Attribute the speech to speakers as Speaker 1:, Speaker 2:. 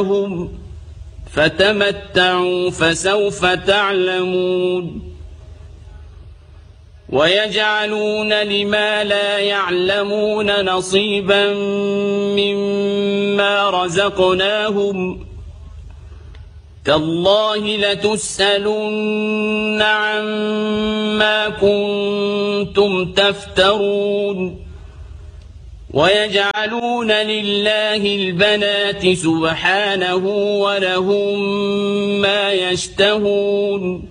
Speaker 1: فتمتعوا فسوف تعلمون ويجعلون لما لا يعلمون نصيبا مما رزقناهم تالله لتسألن عما كنتم تفترون ويجعلون لله البنات سبحانه ولهم ما يشتهون